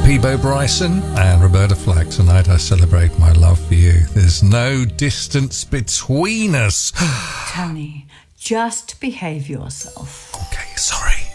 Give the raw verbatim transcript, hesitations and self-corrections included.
Peabo Bryson and Roberta Flack. Tonight I celebrate my love for you. There's no distance between us. Tony, just behave yourself. Okay, sorry.